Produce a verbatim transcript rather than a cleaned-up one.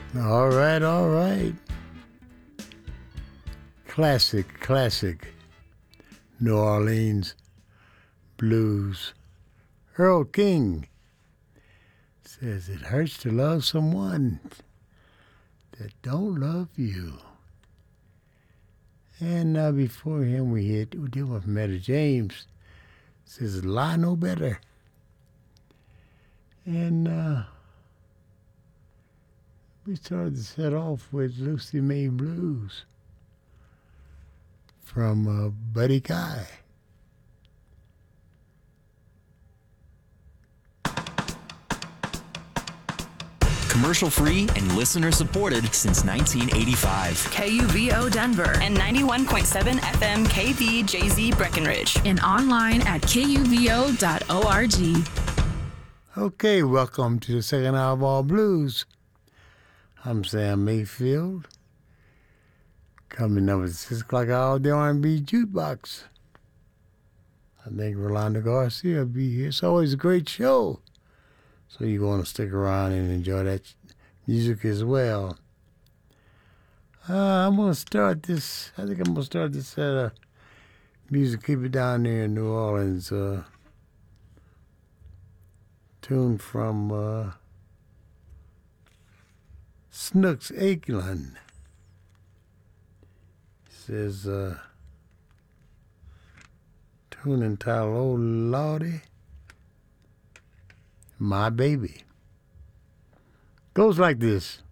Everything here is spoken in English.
All right, all right. Classic, classic New Orleans blues. Earl King says it hurts to love someone that don't love you. And uh, before him, we hit we did with Metta James. Says lie no better. And uh, we started to set off with Lucy May Blues from uh, Buddy Guy. Commercial free and listener supported since nineteen eighty-five. K U V O Denver and ninety-one point seven F M K V J Z Breckenridge. And online at K U V O dot org. Okay, welcome to the second hour of All Blues. I'm Sam Mayfield. Coming up at six o'clock hour, the R and B Jukebox. I think Rolando Garcia will be here. It's always a great show. So you want to stick around and enjoy that music as well. Uh, I'm going to start this, I think I'm going to start this set of music, keep it down there in New Orleans. Uh, tune from uh, Snooks Akelin. Says, uh, tune entitled Oh Lordy, My Baby. Goes like this.